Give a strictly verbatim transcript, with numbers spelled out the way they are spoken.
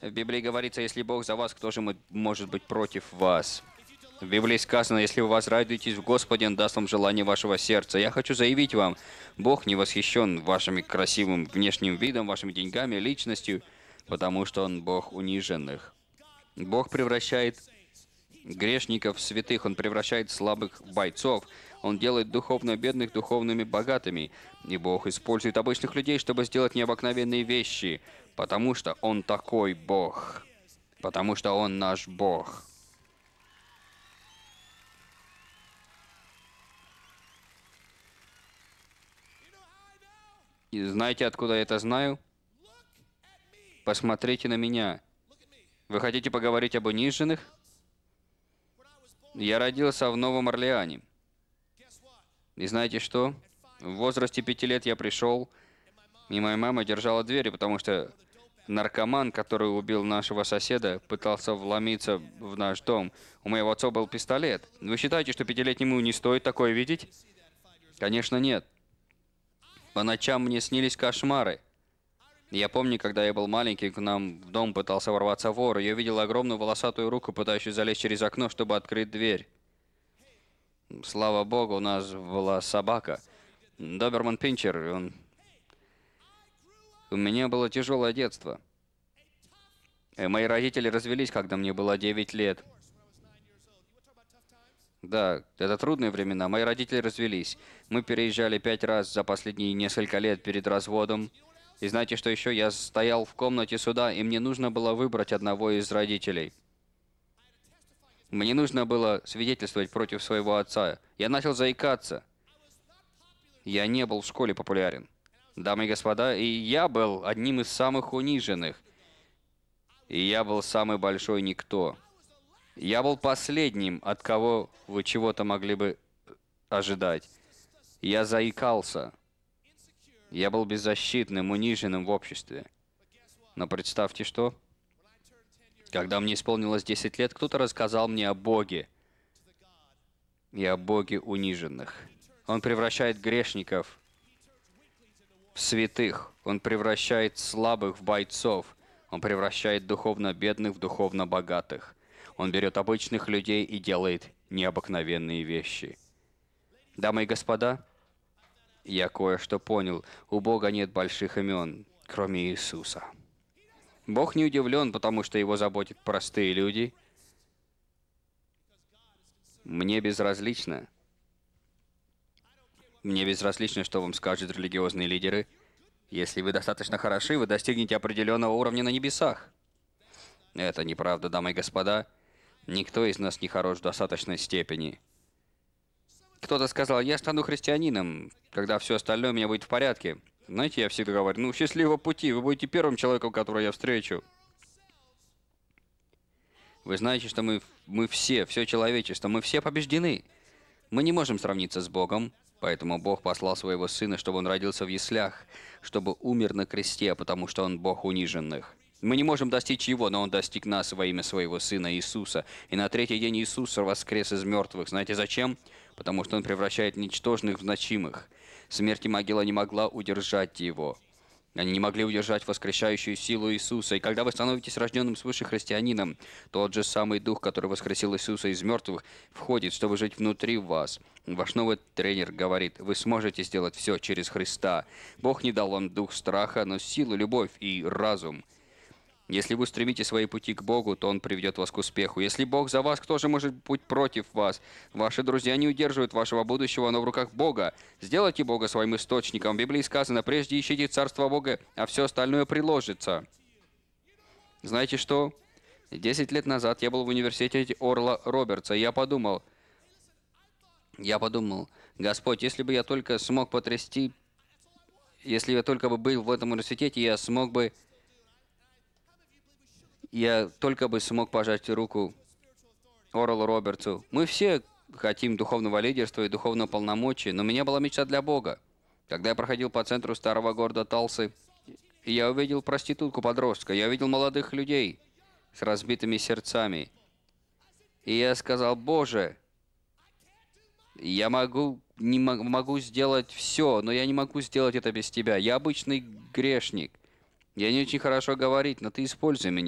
В Библии говорится, если Бог за вас, кто же мо- может быть против вас? В Библии сказано, если вы возрадуетесь в Господе, Он даст вам желание вашего сердца. Я хочу заявить вам, Бог не восхищен вашим красивым внешним видом, вашими деньгами, личностью, потому что Он Бог униженных. Бог превращает грешников в святых, Он превращает слабых в бойцов, Он делает духовно бедных духовными богатыми. И Бог использует обычных людей, чтобы сделать необыкновенные вещи, потому что Он такой Бог, потому что Он наш Бог. И знаете, откуда я это знаю? Посмотрите на меня. Вы хотите поговорить об униженных? Я родился в Новом Орлеане. И знаете что? В возрасте пяти лет я пришел, и моя мама держала двери, потому что наркоман, который убил нашего соседа, пытался вломиться в наш дом. У моего отца был пистолет. Вы считаете, что пятилетнему не стоит такое видеть? Конечно, нет. По ночам мне снились кошмары. Я помню, когда я был маленький, к нам в дом пытался ворваться вор, и я видел огромную волосатую руку, пытающуюся залезть через окно, чтобы открыть дверь. Слава богу, у нас была собака. Доберман Пинчер, и он... У меня было тяжелое детство. Э, Мои родители развелись, когда мне было девять лет. Да, это трудные времена. Мои родители развелись. Мы переезжали пять раз за последние несколько лет перед разводом. И знаете, что еще? Я стоял в комнате суда, и мне нужно было выбрать одного из родителей. Мне нужно было свидетельствовать против своего отца. Я начал заикаться. Я не был в школе популярен. Дамы и господа, и я был одним из самых униженных. И я был самый большой никто. Я был последним, от кого вы чего-то могли бы ожидать. Я заикался. Я был беззащитным, униженным в обществе. Но представьте, что? Когда мне исполнилось десять лет, кто-то рассказал мне о Боге и о Боге униженных. Он превращает грешников в святых. Он превращает слабых в бойцов. Он превращает духовно бедных в духовно богатых. Он берет обычных людей и делает необыкновенные вещи. Дамы и господа, я кое-что понял. У Бога нет больших имен, кроме Иисуса. Бог не удивлен, потому что его заботят простые люди. Мне безразлично. Мне безразлично, что вам скажут религиозные лидеры. Если вы достаточно хороши, вы достигнете определенного уровня на небесах. Это неправда, дамы и господа. Никто из нас не хорош в достаточной степени. Кто-то сказал, я стану христианином, когда все остальное у меня будет в порядке. Знаете, я всегда говорю, ну, счастливого пути, вы будете первым человеком, которого я встречу. Вы знаете, что мы, мы все, все человечество, мы все побеждены. Мы не можем сравниться с Богом, поэтому Бог послал своего Сына, чтобы Он родился в яслях, чтобы умер на кресте, потому что Он Бог униженных. Мы не можем достичь Его, но Он достиг нас во имя Своего Сына Иисуса. И на третий день Иисус воскрес из мертвых. Знаете зачем? Потому что Он превращает ничтожных в значимых. Смерть и могила не могла удержать Его. Они не могли удержать воскрешающую силу Иисуса. И когда вы становитесь рожденным свыше христианином, тот же самый Дух, который воскресил Иисуса из мертвых, входит, чтобы жить внутри вас. Ваш новый тренер говорит, вы сможете сделать все через Христа. Бог не дал вам дух страха, но силу, любовь и разум. Если вы устремите свои пути к Богу, то Он приведет вас к успеху. Если Бог за вас, кто же может быть против вас? Ваши друзья не удерживают вашего будущего, но в руках Бога. Сделайте Бога своим источником. В Библии сказано, прежде ищите Царство Бога, а все остальное приложится. Знаете что? Десять лет назад я был в университете Орла Робертса, и я подумал, я подумал, Господь, если бы я только смог потрясти, если я только бы был в этом университете, я смог бы Я только бы смог пожать руку Орлу Робертсу. Мы все хотим духовного лидерства и духовного полномочия, но у меня была мечта для Бога. Когда я проходил по центру старого города Талсы, я увидел проститутку-подростка, я увидел молодых людей с разбитыми сердцами. И я сказал, Боже, я могу, не мо- могу сделать все, но я не могу сделать это без Тебя. Я обычный грешник. Я не очень хорошо говорить, но Ты используй меня.